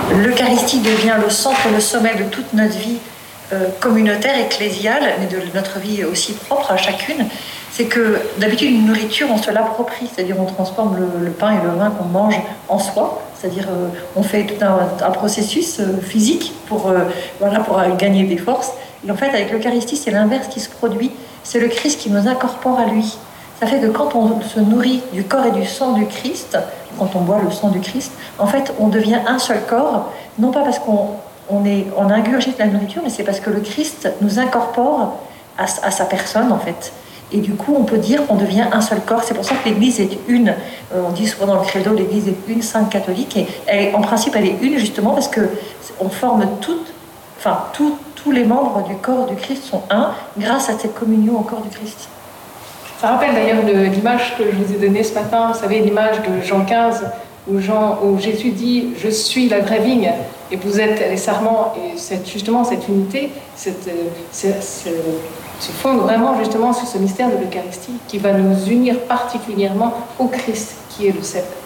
l'Eucharistie devient le centre, le sommet de toute notre vie communautaire, ecclésiale, mais de notre vie aussi propre à chacune, c'est que d'habitude une nourriture on se l'approprie, c'est-à-dire on transforme le pain et le vin qu'on mange en soi, c'est-à-dire on fait tout un processus physique pour gagner des forces. Et en fait avec l'Eucharistie c'est l'inverse qui se produit, c'est le Christ qui nous incorpore à lui. Ça fait que quand on se nourrit du corps et du sang du Christ, quand on boit le sang du Christ, en fait on devient un seul corps, non pas parce qu'on ingurgite la nourriture, mais c'est parce que le Christ nous incorpore à sa personne en fait. Et du coup, on peut dire qu'on devient un seul corps. C'est pour ça que l'Église est une. On dit souvent dans le credo, l'Église est une, sainte, catholique. Et en principe, elle est une justement parce qu'on forme tous les membres du corps du Christ sont un grâce à cette communion au corps du Christ. Ça rappelle d'ailleurs l'image que je vous ai donnée ce matin. Vous savez, l'image de Jean 15 où Jésus dit « Je suis la vraie vigne ». Et vous êtes les sarments. Et justement, cette unité, se fonde vraiment justement sur ce mystère de l'Eucharistie qui va nous unir particulièrement au Christ qui est le cep.